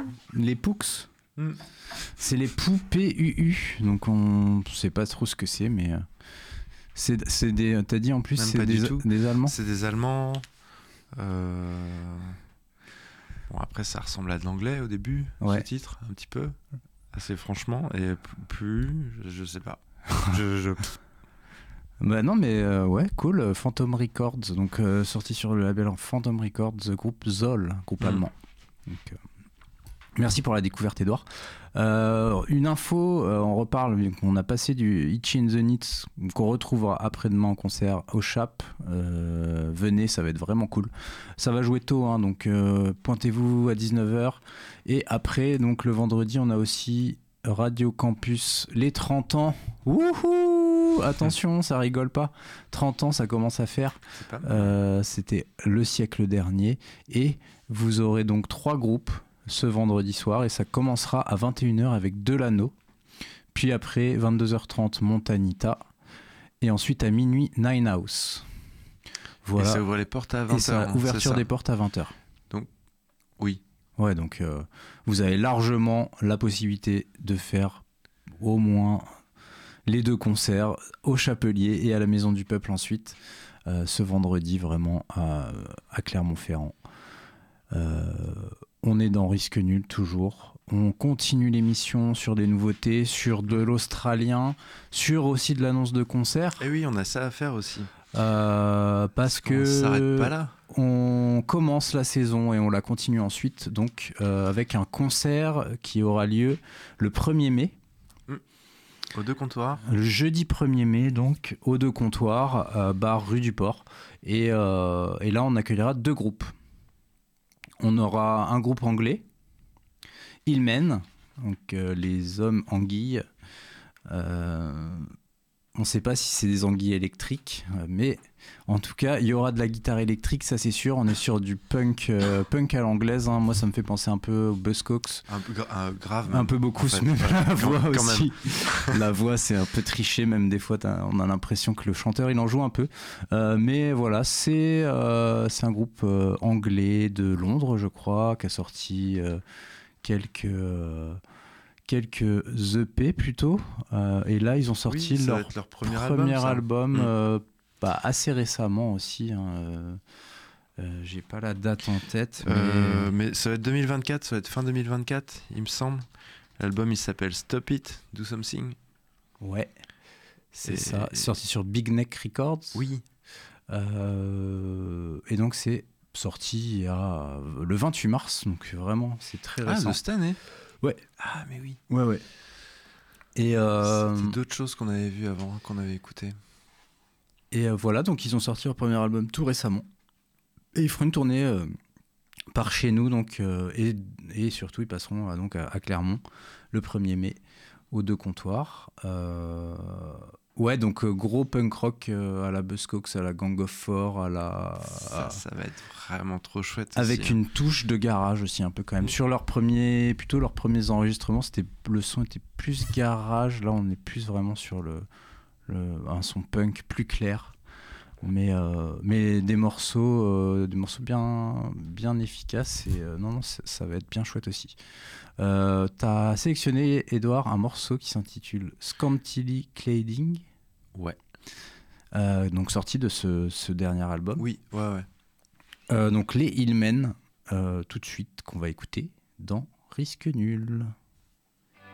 Les Pooks. C'est les poux PUU. Donc on sait pas trop ce que c'est, mais c'est des. T'as dit en plus Même c'est pas du des tout. Allemands. C'est des Allemands. Bon, après, ça ressemble à de l'anglais au début, ce titre, un petit peu. Assez franchement. Et plus, je sais pas. Bah non, mais ouais, cool. Phantom Records, donc sorti sur le label Phantom Records, groupe Zoll, groupe allemand. Donc, merci pour la découverte, Edouard. Une info, on reparle, on a passé du Itchy and the Knits qu'on retrouvera après-demain en concert au Chap. Venez, ça va être vraiment cool. Ça va jouer tôt, hein, donc pointez-vous à 19h. Et après, donc le vendredi, on a aussi Radio Campus, les 30 ans. Wouhou! Attention, ça rigole pas. 30 ans, ça commence à faire. C'était le siècle dernier. Et vous aurez donc 3 groupes ce vendredi soir, et ça commencera à 21h avec Delano, puis après 22h30 Montanita, et ensuite à minuit Nine House. Voilà. Et ça ouvre les portes à 20h. Et ça, ouverture des portes à 20h. Donc, oui. Ouais, donc vous avez largement la possibilité de faire au moins les 2 concerts au Chapelier et à la Maison du Peuple ensuite, ce vendredi vraiment à Clermont-Ferrand. On est dans Risque Nul toujours. On continue l'émission sur des nouveautés, sur de l'australien, sur aussi de l'annonce de concert. Et oui, on a ça à faire aussi. Parce que on s'arrête pas là. On commence la saison et on la continue ensuite, donc avec un concert qui aura lieu le 1er mai. Aux 2 comptoirs. Le jeudi 1er mai, donc, aux 2 comptoirs, bar rue du Port. Et là, on accueillera 2 groupes. On aura un groupe anglais, Hillmen, donc les hommes anguilles. On ne sait pas si c'est des anguilles électriques, mais en tout cas, il y aura de la guitare électrique, ça c'est sûr. On est sur du punk à l'anglaise. Hein. Moi, ça me fait penser un peu aux Buzzcocks. Un peu grave. Même. Un peu beaucoup, en fait. même la voix quand aussi. La voix, c'est un peu triché, même des fois, on a l'impression que le chanteur, il en joue un peu. Mais voilà, c'est un groupe anglais de Londres, je crois, qui a sorti quelques EP plutôt, et là ils ont sorti leur premier album assez récemment aussi, hein. J'ai pas la date en tête, mais ça va être 2024, ça va être fin 2024 il me semble. L'album il s'appelle Stop It, Do Something. Ouais, c'est ça, sorti sur Big Neck Records. Oui. Et donc c'est sorti le 28 mars, donc vraiment c'est très récent. De cette année. Ouais. Ah mais oui. Ouais. Et c'était d'autres choses qu'on avait vues avant, qu'on avait écoutées. Et voilà, donc ils ont sorti leur premier album tout récemment. Et ils feront une tournée par chez nous, donc, et surtout ils passeront donc à Clermont le 1er mai aux 2 comptoirs. Ouais, donc gros punk rock à la Buzzcocks, à la Gang of Four, à la... Ça va être vraiment trop chouette. Avec aussi, une touche de garage aussi un peu quand même. Sur leurs premiers enregistrements, le son était plus garage. Là, on est plus vraiment sur un son punk plus clair. Mais des morceaux bien efficaces. Et non, ça va être bien chouette aussi. T'as sélectionné, Edouard, un morceau qui s'intitule Scantily Cladding. Ouais. Donc sorti de ce dernier album. Oui, ouais. Donc les Hillmen, tout de suite, qu'on va écouter dans Risque Nul.